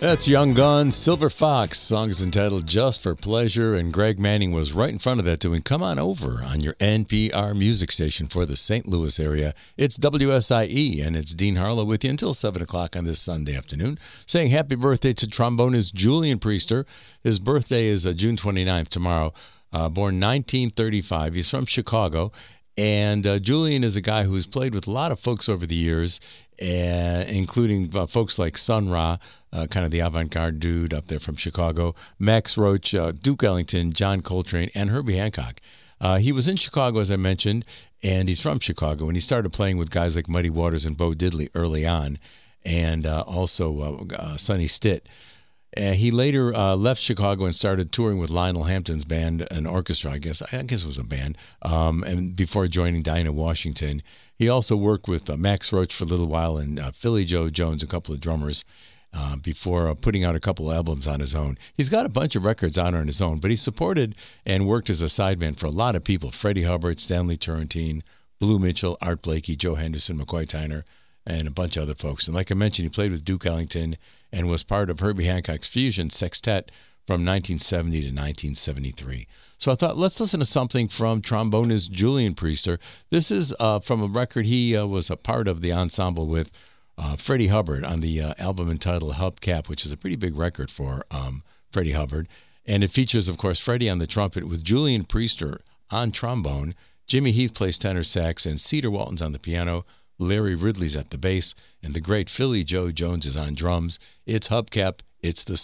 That's Young Gun, Silver Fox. Song is entitled Just for Pleasure, and Greg Manning was right in front of that doing Come On Over on your NPR music station for the St. Louis area. It's WSIE, and it's Dean Harlow with you until 7 o'clock on this Sunday afternoon, saying happy birthday to trombonist Julian Priester. His birthday is June 29th, tomorrow. Born 1935. He's from Chicago. And Julian is a guy who's played with a lot of folks over the years, including folks like Sun Ra, kind of the avant-garde dude up there from Chicago, Max Roach, Duke Ellington, John Coltrane, and Herbie Hancock. He was in Chicago, as I mentioned, and he's from Chicago, and he started playing with guys like Muddy Waters and Bo Diddley early on, and also Sonny Stitt. He later left Chicago and started touring with Lionel Hampton's band, an orchestra, I guess it was a band, and before joining Dinah Washington. He also worked with Max Roach for a little while and Philly Joe Jones, a couple of drummers, before putting out a couple of albums on his own. He's got a bunch of records out on his own, but he supported and worked as a sideman for a lot of people: Freddie Hubbard, Stanley Turrentine, Blue Mitchell, Art Blakey, Joe Henderson, McCoy Tyner, and a bunch of other folks. And like I mentioned, he played with Duke Ellington and was part of Herbie Hancock's Fusion Sextet from 1970 to 1973. So I thought, let's listen to something from trombonist Julian Priester. This is from a record he was a part of the ensemble with Freddie Hubbard on the album entitled Hubcap, which is a pretty big record for Freddie Hubbard. And it features, of course, Freddie on the trumpet with Julian Priester on trombone. Jimmy Heath plays tenor sax, and Cedar Walton's on the piano. Larry Ridley's at the bass, and the great Philly Joe Jones is on drums. It's Hubcap. It's the